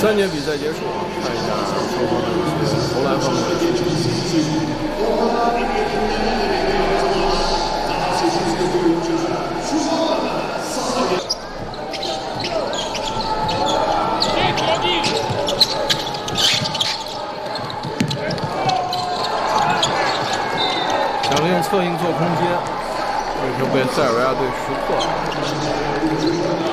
3节比赛结束，看一下双方的一些投篮方面的情况。想利用策应做空接，这球被塞尔维亚队识破了。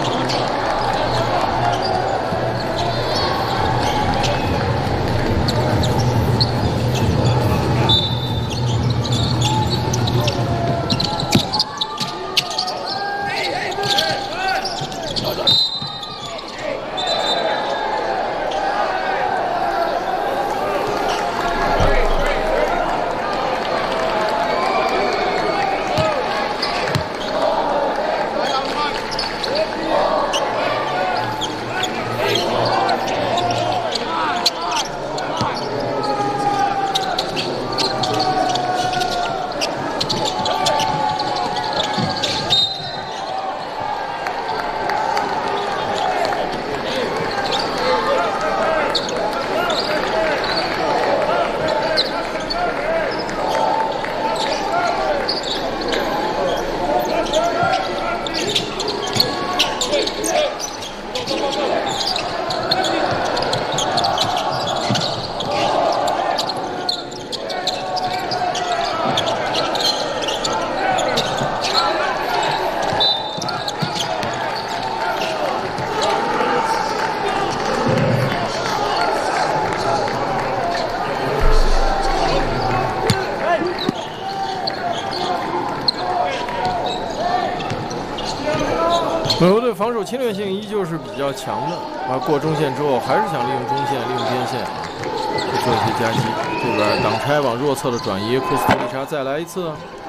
美国队防守侵略性依旧是比较强的，过中线之后还是想利用中线、利用边线去做一些夹击。这边挡拆往弱侧的转移，库斯图里查再来一次。